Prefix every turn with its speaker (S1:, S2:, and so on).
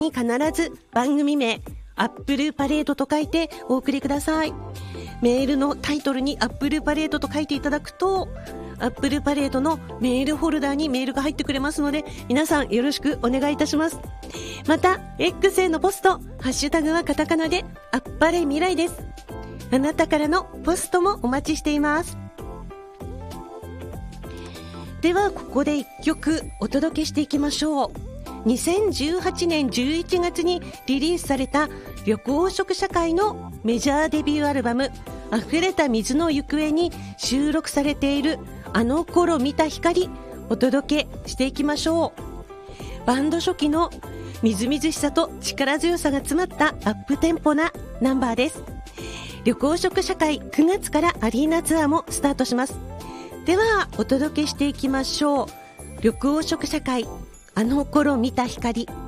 S1: に必ず番組名アップルパレードと書いてお送りください。メールのタイトルにアップルパレードと書いていただくと、アップルパレードのメールフォルダーにメールが入ってくれますので、皆さんよろしくお願いいたします。また X へのポスト、ハッシュタグはカタカナであっぱれ未来です。あなたからのポストもお待ちしています。ではここで1曲お届けしていきましょう。2018年11月にリリースされた緑黄色社会のメジャーデビューアルバム溢れた水の行方に収録されているあの頃見た光、お届けしていきましょう。バンド初期のみずみずしさと力強さが詰まったアップテンポなナンバーです。緑黄色社会9月からアリーナツアーもスタートします。ではお届けしていきましょう。緑黄色社会あの頃見た光。